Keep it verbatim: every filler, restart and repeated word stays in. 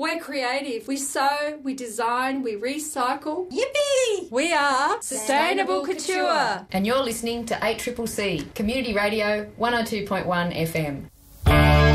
we're creative. We sew, we design, we recycle. Yippee! We are Sustainable, Sustainable Couture. And you're listening to eight C C C, Community Radio one oh two point one F M.